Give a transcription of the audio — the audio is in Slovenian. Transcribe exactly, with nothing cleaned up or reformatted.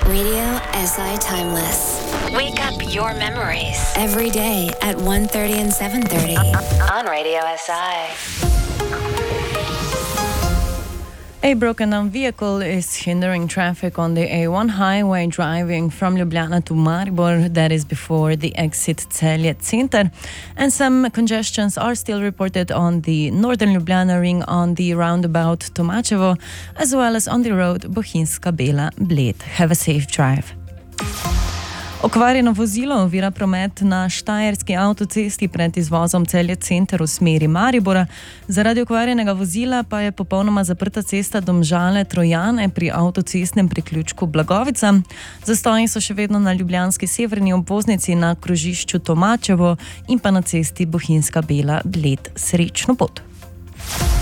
Radio S I Timeless. Wake up your memories. Every day at one thirty and seven thirty. On Radio S I. A broken down vehicle is hindering traffic on the A one highway driving from Ljubljana to Maribor, that is before the exit Celje Center. And some congestions are still reported on the northern Ljubljana ring on the roundabout Tomačevo, as well as on the road Bohinjska Bela-Bled. Have a safe drive. Okvarjeno vozilo ovira promet na štajerski avtocesti pred izvozom Celje Center v smeri Maribora. Zaradi okvarjenega vozila pa je popolnoma zaprta cesta Domžale-Trojane pri avtocestnem priključku Blagovica. Zastoji so še vedno na ljubljanski severni obvoznici na krožišču Tomačevo in pa na cesti Bohinjska Bela-Bled. Srečno pot!